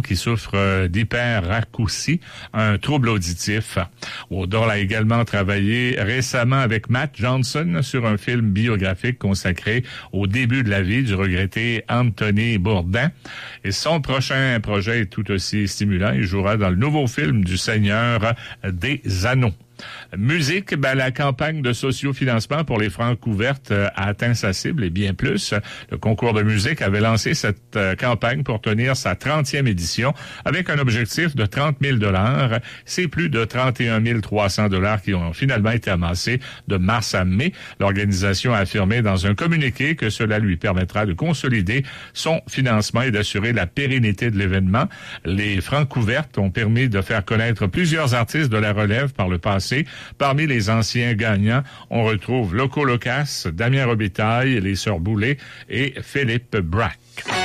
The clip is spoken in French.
qui souffre d'hyperacousie, un trouble auditif. Woodall a également travaillé récemment avec Matt Johnson sur un film biographique consacré au début de la vie du regretté Anthony Bourdain. Et son prochain projet est tout aussi stimulant. Il jouera dans le nouveau film du Seigneur des Anneaux. Musique, la campagne de sociofinancement pour les francs ouvertes a atteint sa cible et bien plus. Le concours de musique avait lancé cette campagne pour tenir sa 30e édition avec un objectif de 30 000 $. C'est plus de 31 300 $ qui ont finalement été amassés de mars à mai. L'organisation a affirmé dans un communiqué que cela lui permettra de consolider son financement et d'assurer la pérennité de l'événement. Les francs ouvertes ont permis de faire connaître plusieurs artistes de la relève par le passé. Parmi les anciens gagnants, on retrouve Loco Locas, Damien Robitaille, les Sœurs Boulay et Philippe Braque.